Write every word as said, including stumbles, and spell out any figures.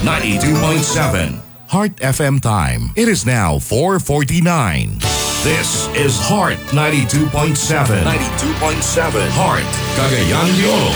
ninety-two point seven. Heart F M time. It is now four forty-nine. This is Heart ninety-two point seven. ninety-two point seven. Heart, Cagayan de Oro.